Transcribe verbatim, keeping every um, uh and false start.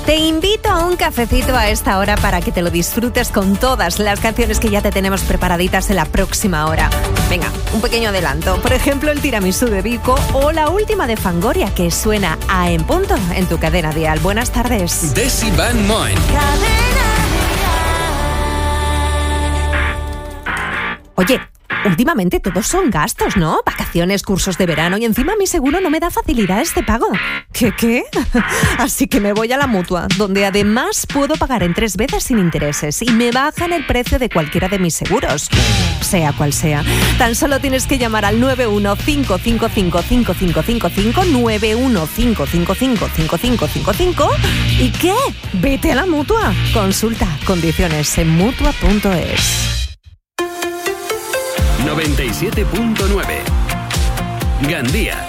Te invito a un cafecito a esta hora para que te lo disfrutes con todas las canciones que ya te tenemos preparaditas en la próxima hora. Venga, un pequeño adelanto. Por ejemplo, el tiramisú de Vico o la última de Fangoria, que suena a En Punto en tu cadena dial. Buenas tardes. Desi Van Moen. Oye, últimamente todos son gastos, ¿no? Vacaciones, cursos de verano y encima mi seguro no me da facilidades de pago. ¿Qué, qué? Así que me voy a la Mutua, donde además puedo pagar en tres veces sin intereses y me bajan el precio de cualquiera de mis seguros, sea cual sea. Tan solo tienes que llamar al nueve uno cinco cinco cinco cinco cinco cinco cinco, nueve uno cinco cinco cinco cinco cinco cinco cinco ¿y qué? Vete a la Mutua. Consulta condiciones en mutua punto es. noventa y siete punto nueve Gandía.